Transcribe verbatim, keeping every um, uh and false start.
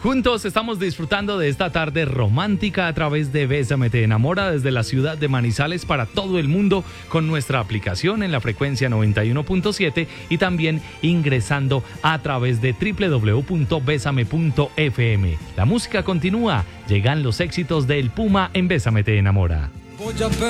Juntos estamos disfrutando de esta tarde romántica a través de Bésame Te Enamora desde la ciudad de Manizales para todo el mundo con nuestra aplicación en la frecuencia noventa y uno punto siete y también ingresando a través de doble u doble u doble u punto besame punto efe eme. La música continúa, llegan los éxitos del Puma en Bésame Te Enamora.